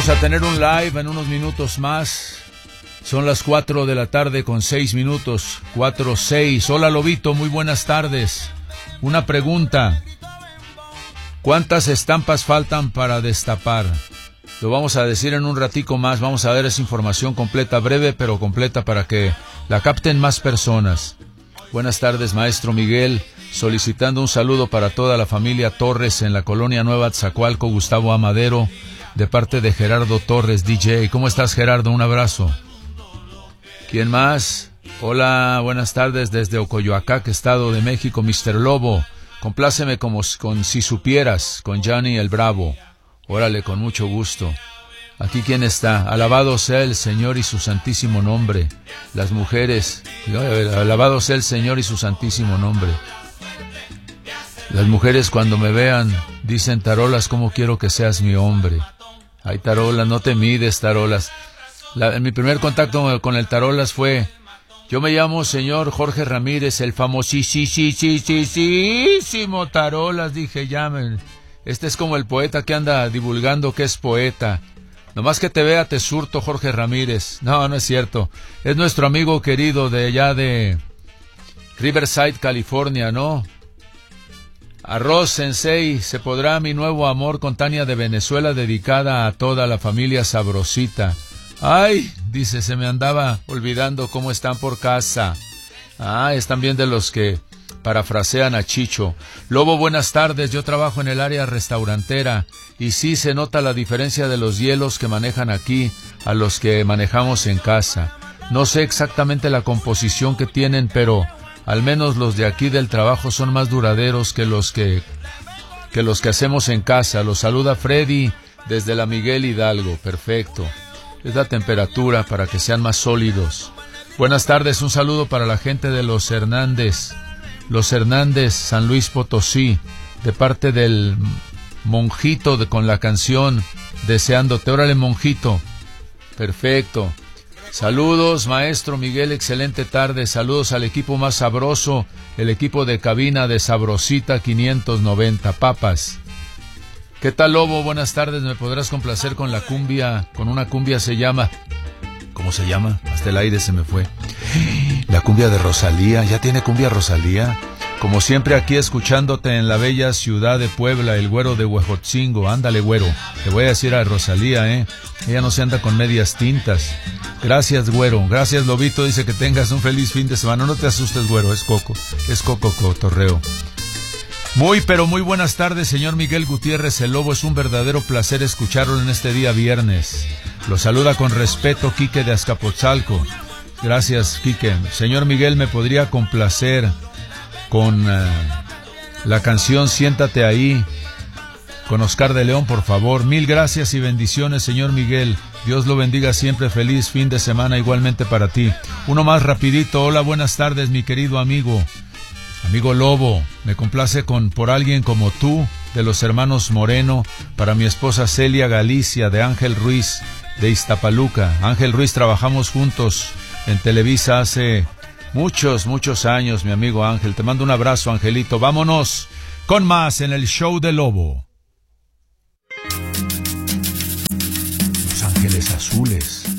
Vamos a tener un live en unos minutos más. Son las 4 de la tarde con 6 minutos. 4:06. Hola Lobito, muy buenas tardes. Una pregunta. ¿Cuántas estampas faltan para destapar? Lo vamos a decir en un ratico más. Vamos a ver esa información completa, breve pero completa para que la capten más personas. Buenas tardes, maestro Miguel. Solicitando un saludo para toda la familia Torres en la colonia Nueva Atzacoalco, Gustavo Amadero, de parte de Gerardo Torres, DJ. ¿Cómo estás, Gerardo? Un abrazo. ¿Quién más? Hola, buenas tardes desde Ocoyoacac, Estado de México, Mr. Lobo. Compláceme con Si Supieras, con Johnny el Bravo. Órale, con mucho gusto. Aquí, ¿quién está? Alabado sea el Señor y su santísimo nombre. Las mujeres, alabado sea el Señor y su santísimo nombre. Las mujeres cuando me vean dicen: Tarolas, ¿cómo quiero que seas mi hombre? Ay, Tarolas, no te mides, Tarolas. Mi primer contacto con el Tarolas fue: yo me llamo señor Jorge Ramírez, el famosísimo Tarolas. Dije, llamen. Este es como el poeta que anda divulgando que es poeta. Nomás que te vea te surto, Jorge Ramírez. No, no es cierto. Es nuestro amigo querido de allá de Riverside, California, ¿no? Arroz Sensei, se podrá mi nuevo amor con Tania de Venezuela, dedicada a toda la familia sabrosita. Ay, dice, se me andaba olvidando cómo están por casa. Ah, es también de los que parafrasean a Chicho. Lobo, buenas tardes, yo trabajo en el área restaurantera y sí se nota la diferencia de los hielos que manejan aquí a los que manejamos en casa. No sé exactamente la composición que tienen, pero al menos los de aquí del trabajo son más duraderos que los que hacemos en casa. Los saluda Freddy desde la Miguel Hidalgo. Perfecto. Es la temperatura para que sean más sólidos. Buenas tardes, un saludo para la gente de Los Hernández, San Luis Potosí, de parte del Monjito con la canción Deseándote. Órale, Monjito. Perfecto. Saludos, maestro Miguel, excelente tarde. Saludos al equipo más sabroso, el equipo de cabina de Sabrosita 590, papas. ¿Qué tal, Lobo? Buenas tardes, ¿me podrás complacer con la cumbia? Con una cumbia se llama... ¿Cómo se llama? Hasta el aire se me fue. La cumbia de Rosalía. ¿Ya tiene cumbia Rosalía? Como siempre aquí escuchándote en la bella ciudad de Puebla, el güero de Huejotzingo. Ándale, güero. Te voy a decir a Rosalía, Ella no se anda con medias tintas. Gracias, güero. Gracias, Lobito. Dice que tengas un feliz fin de semana. No te asustes, güero. Es Coco. Es Coco Cotorreo. Pero muy buenas tardes, señor Miguel Gutiérrez, el Lobo. Es un verdadero placer escucharlo en este día viernes. Lo saluda con respeto Quique de Azcapotzalco. Gracias, Quique. Señor Miguel, ¿me podría complacer con la canción Siéntate Ahí, con Oscar de León, por favor? Mil gracias y bendiciones, señor Miguel. Dios lo bendiga siempre. Feliz fin de semana igualmente para ti. Uno más rapidito. Hola, buenas tardes, mi querido amigo Lobo. Me complace por alguien como tú, de los hermanos Moreno, para mi esposa Celia Galicia, de Ángel Ruiz, de Iztapaluca. Ángel Ruiz, trabajamos juntos en Televisa hace muchos años, mi amigo Ángel. Te mando un abrazo, Angelito. Vámonos con más en el show de Lobo. Los Ángeles Azules.